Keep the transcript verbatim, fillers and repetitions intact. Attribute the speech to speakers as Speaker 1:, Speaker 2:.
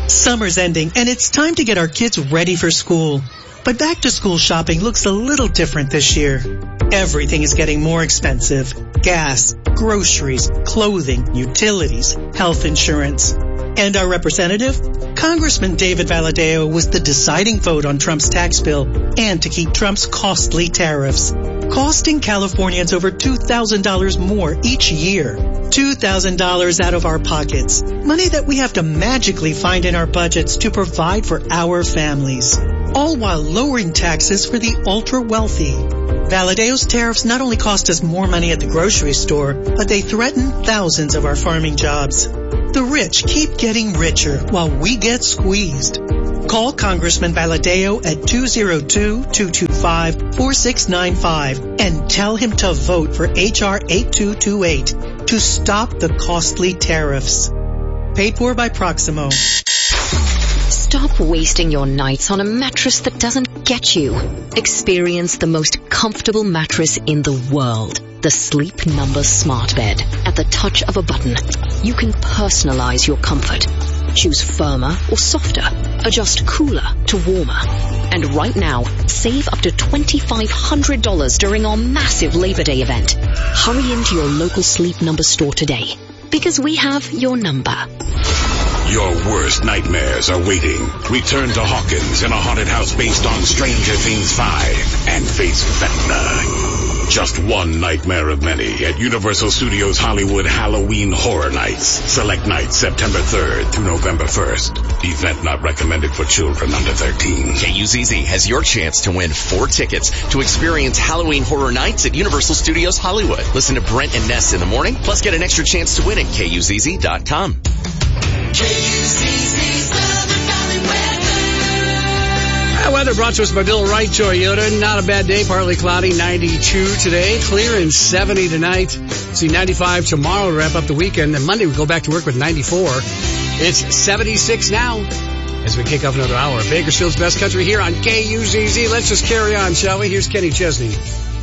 Speaker 1: Summer's ending, and it's time to get our kids ready for school. But back-to-school shopping looks a little different this year. Everything is getting more expensive. Gas, groceries, clothing, utilities, health insurance. And our representative? Congressman David Valadao was the deciding vote on Trump's tax bill and to keep Trump's costly tariffs, costing Californians over two thousand dollars more each year. two thousand dollars out of our pockets, money that we have to magically find in our budgets to provide for our families, all while lowering taxes for the ultra-wealthy. Valadao's tariffs not only cost us more money at the grocery store, but they threaten thousands of our farming jobs. The rich keep getting richer while we get squeezed. Call Congressman Valadao at two oh two, two two five, four six nine five and tell him to vote for H R eighty-two twenty-eight to stop the costly tariffs. Paid for by Proximo.
Speaker 2: Stop wasting your nights on a mattress that doesn't get you. Experience the most comfortable mattress in the world. The Sleep Number Smart Bed. At the touch of a button, you can personalize your comfort. Choose firmer or softer. Adjust cooler to warmer. And right now, save up to two thousand five hundred dollars during our massive Labor Day event. Hurry into your local Sleep Number store today, because we have your number.
Speaker 3: Your worst nightmares are waiting. Return to Hawkins in a haunted house based on Stranger Things five and face Vecna. Just one nightmare of many at Universal Studios Hollywood Halloween Horror Nights. Select nights September third through November first. Event not recommended for children under thirteen.
Speaker 4: K U Z Z has your chance to win four tickets to experience Halloween Horror Nights at Universal Studios Hollywood. Listen to Brent and Ness in the morning, plus get an extra chance to win at K U Z Z dot com.
Speaker 5: K U Z Z Southern Valley weather.
Speaker 6: That weather brought to us by Bill Wright Toyota. Not a bad day, partly cloudy, ninety-two today. Clear and seventy tonight. See ninety-five tomorrow to wrap up the weekend. And Monday we go back to work with ninety-four. It's seventy-six now as we kick off another hour. Bakersfield's Best Country here on K U Z Z. Let's just carry on, shall we? Here's Kenny Chesney.